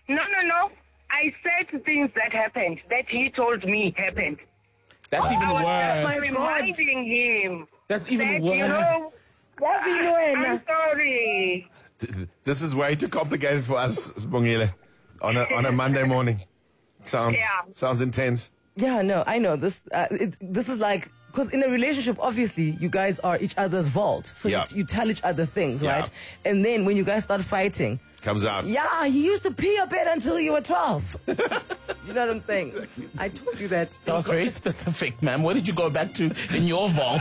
No. I said things that happened, that he told me happened. That's even I worse. was reminding him. That's even that, worse. I'm sorry. This is way too complicated for us, Sibongile, on a Monday morning. Sounds intense. Yeah, no, I know. This is like, because in a relationship, obviously, you guys are each other's vault. So you tell each other things, right? And then when you guys start fighting, comes out. Yeah, he used to pee your bed until you were 12. You know what I'm saying? Exactly. I told you that. That was very specific, ma'am. Where did you go back to in your vault?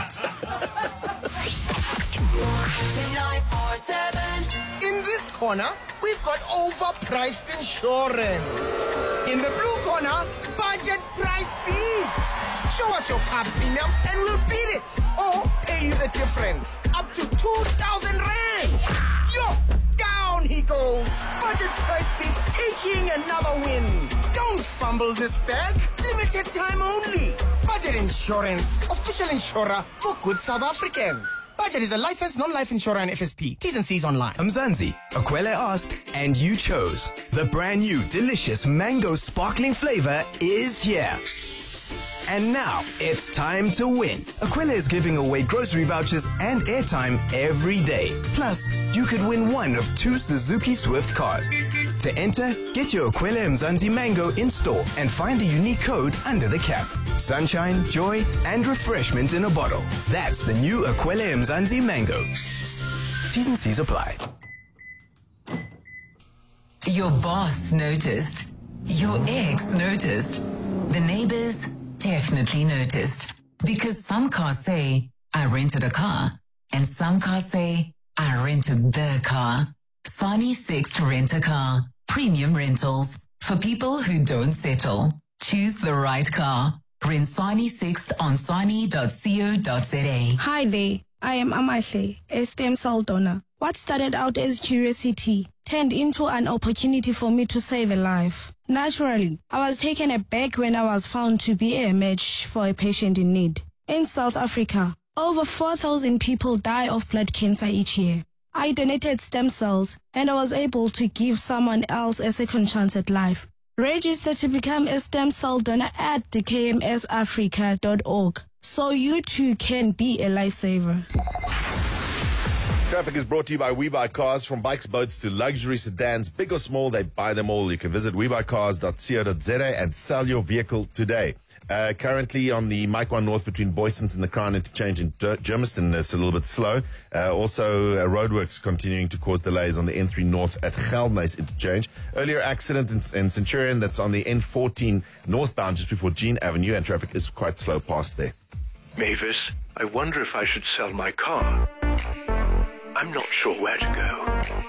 947. In this corner, we've got overpriced insurance. In the blue corner, budget price beats. Show us your car premium and we'll beat it. Or pay you the difference. Up to 2,000 rand. Yo, down he goes. Budget price beats taking another win. Don't fumble this bag. Limited time only. Budget Insurance. Official insurer for good South Africans. Budget is a licensed non-life insurer and FSP. T's and C's online. Mzansi, Akwele asked, and you chose. The brand new delicious mango sparkling flavor is here. And now, it's time to win. Akwele is giving away grocery vouchers and airtime every day. Plus, you could win one of 2 Suzuki Swift cars. To enter, get your Akwele Mzansi Mango in store and find the unique code under the cap. Sunshine, joy, and refreshment in a bottle. That's the new Akwele Mzansi Mango. T's and C's apply. Your boss noticed. Your ex noticed. The neighbors definitely noticed. Because some cars say, I rented a car. And some cars say, I rented the car. Sani Sixt Rent-A-Car. Premium rentals. For people who don't settle. Choose the right car. Rent Sani Sixt on sani.co.za. Hi there. I am Amashe, a stem cell donor. What started out as curiosity turned into an opportunity for me to save a life. Naturally, I was taken aback when I was found to be a match for a patient in need. In South Africa, over 4,000 people die of blood cancer each year. I donated stem cells and I was able to give someone else a second chance at life. Register to become a stem cell donor at kmsafrica.org so you too can be a lifesaver. Traffic is brought to you by WeBuyCars. From bikes, boats to luxury sedans, big or small, they buy them all. You can visit webuycars.co.za and sell your vehicle today. Currently on the Mike 1 North between Boysons and the Crown Interchange in Germiston, it's a little bit slow. Also, roadworks continuing to cause delays on the N3 North at Geldnys Interchange. Earlier accident in Centurion that's on the N14 northbound just before Jean Avenue, and traffic is quite slow past there. Mavis, I wonder if I should sell my car. I'm not sure where to go.